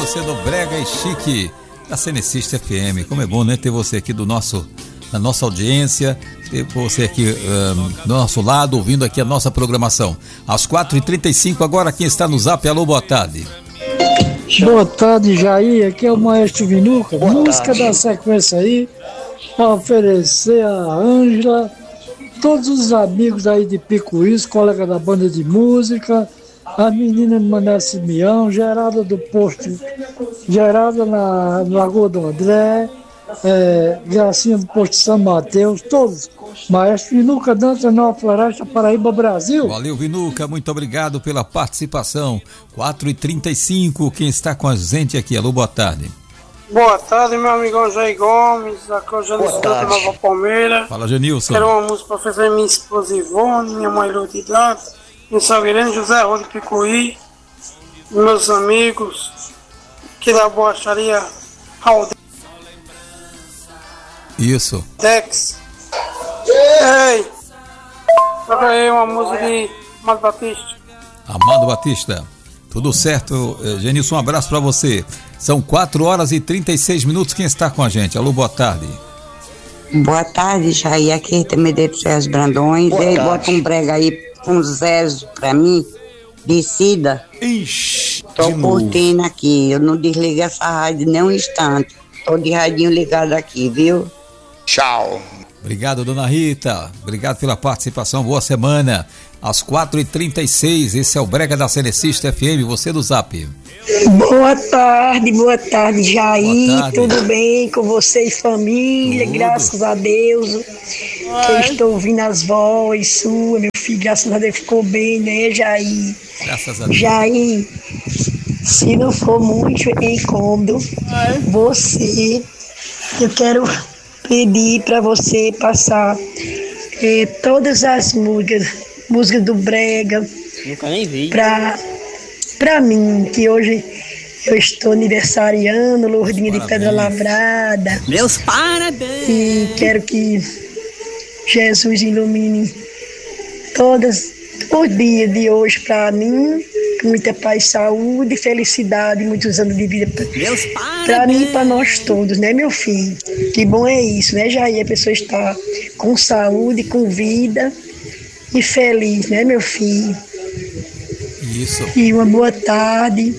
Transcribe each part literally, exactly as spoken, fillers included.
você do Brega e Chique da Cenecista F M. Como é bom, né, ter você aqui do nosso, da nossa audiência, ter você aqui um, do nosso lado, ouvindo aqui a nossa programação. Às quatro e trinta e cinco, agora quem está no Zap, alô, boa tarde. Boa tarde, Jair, aqui é o Maestro Vinuca. Boa música tarde. Da sequência aí, para oferecer a Ângela, todos os amigos aí de Picuís, colega da banda de música, a menina de Mané Simeão, Geralda do Posto, Geralda na Lagoa do André, é, Gracinha do Posto São Mateus, todos. Maestro Vinuca Dantas, Nova Floresta, Paraíba, Brasil. Valeu, Vinuca, muito obrigado pela participação. quatro e trinta e cinco, quem está com a gente aqui? Alô, boa tarde. Boa tarde, meu amigão Jair Gomes, aqui é o Janilson da Nova Palmeira. Fala, Janilson. Quero uma música para fazer minha esposa Ivone, minha mãe Lourdes Dantas, meu Salgueirão José Rosa Picuí, meus amigos, que da boacharia Raul Isso. Dex. Ei! Toca aí uma música de Amado Batista. Amado Batista. Tudo certo, Genilson, um abraço pra você. São quatro horas e trinta e seis minutos. Quem está com a gente? Alô, boa tarde. Boa tarde, Jair. Aqui também dei pro Sérgio Brandões. Boa Ei, bota um brega aí com Zézio pra mim. Descida. Ixi. Tô curtindo aqui. Eu não desligo essa rádio nem um instante. Tô de radinho ligado aqui, viu? Tchau. Obrigado, dona Rita. Obrigado pela participação. Boa semana. Às quatro e trinta e seis, esse é o Brega da Cenecista F M, você do Zap. Boa tarde, boa tarde, Jair. Boa tarde. Tudo bem com você e família? Tudo. Graças a Deus. Que eu estou ouvindo as vozes suas, meu filho, graças a Deus ficou bem, né, Jair? Graças a Deus. Jair, se não for muito incômodo, você, eu quero pedir para você passar eh, todas as músicas, músicas do Brega, para para mim, que hoje eu estou aniversariando, Lourdinha de Pedra Lavrada. Meus parabéns! E quero que Jesus ilumine todas os dias de hoje para mim, com muita paz, saúde, felicidade, muitos anos de vida para mim e para nós todos, né, meu filho? Que bom é isso, né, Jair? A pessoa está com saúde, com vida e feliz, né, meu filho? Isso. E uma boa tarde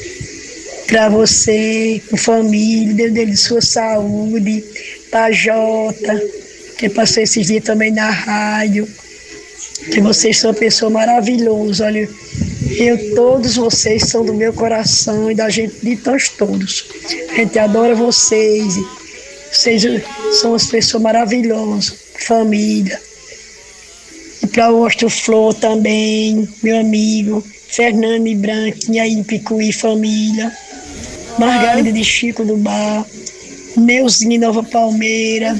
para você, com família, Deus dele sua saúde, para Jota, que passou esses dias também na rádio, que vocês são uma pessoa maravilhosa, olha, eu, todos vocês são do meu coração e da gente, de nós todos. A gente adora vocês, vocês são as pessoas maravilhosas, família. E para o Ostro Flor também, meu amigo, Fernando e Branquinha aí em Picuí, família. Margarida de Chico do Bar, Neuzinho Nova Palmeira,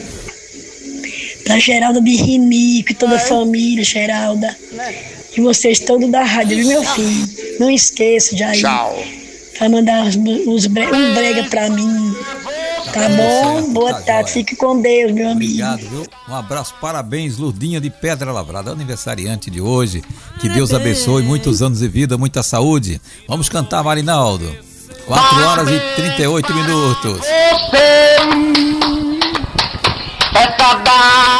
pra Geralda de Rinico e toda a família, Geralda. E vocês todos da rádio, viu, meu filho? Não esqueça de aí. Tchau. Pra mandar os, os bre- um brega pra mim. Tá bom? Boa tá tarde. Joia. Fique com Deus, meu amigo. Obrigado, viu? Um abraço, parabéns, Lourdinha de Pedra Lavrada, aniversariante de hoje. Que Deus abençoe, muitos anos de vida, muita saúde. Vamos cantar, Marinaldo. quatro horas e trinta e oito minutos.